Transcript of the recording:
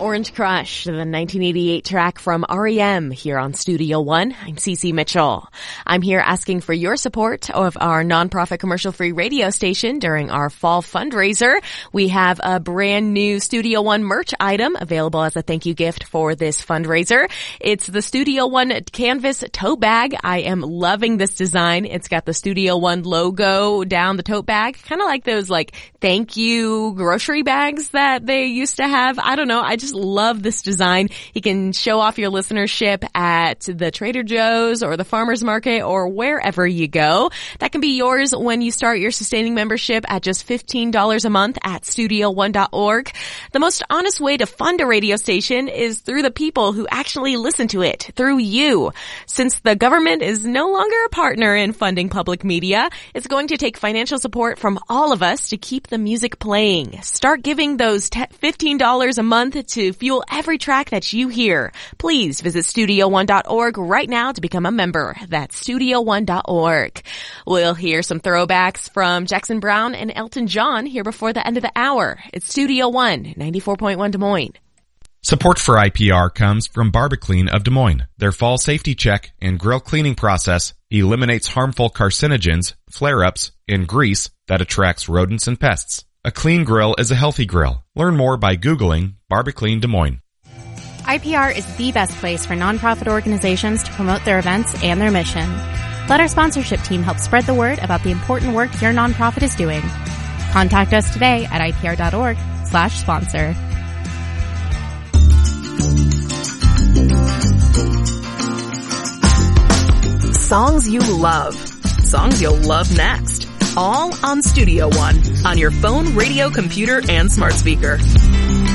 Orange Crush, the 1988 track from REM here on Studio One. I'm Cece Mitchell. I'm here asking for your support of our nonprofit commercial-free radio station during our fall fundraiser. We have a brand new Studio One merch item available as a thank you gift for this fundraiser. It's the Studio One canvas tote bag. I am loving this design. It's got the Studio One logo down the tote bag, kind of like those thank you grocery bags that they used to have. I don't know. I just love this design. You can show off your listenership at the Trader Joe's or the farmer's market or wherever you go. That can be yours when you start your sustaining membership at just $15 a month at studio1.org. The most honest way to fund a radio station is through the people who actually listen to it, through you. Since the government is no longer a partner in funding public media, it's going to take financial support from all of us to keep the music playing. Start giving those $15 a month to fuel every track that you hear. Please visit studio1.org right now to become a member. That's studio1.org. We'll hear some throwbacks from Jackson Browne and Elton John here before the end of the hour. It's Studio One, 94.1 Des Moines. Support for IPR comes from Barbaclean of Des Moines. Their fall safety check and grill cleaning process eliminates harmful carcinogens, flare-ups, and grease that attracts rodents and pests. A clean grill is a healthy grill. Learn more by Googling Barbaclean Des Moines. IPR is the best place for nonprofit organizations to promote their events and their mission. Let our sponsorship team help spread the word about the important work your nonprofit is doing. Contact us today at ipr.org/sponsor. Songs you love. Songs you'll love next. All on Studio One, on your phone, radio, computer, and smart speaker.